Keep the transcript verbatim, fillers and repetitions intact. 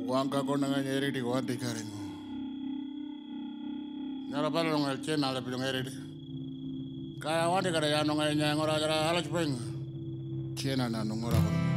Wangka kona nga nyeri di wadi karingo. Nyara pala nonga chena ala pidong eri di. Kaya wadi kada ya nonga nyaya ngora jara ala chupeng. Chena na nongora kono.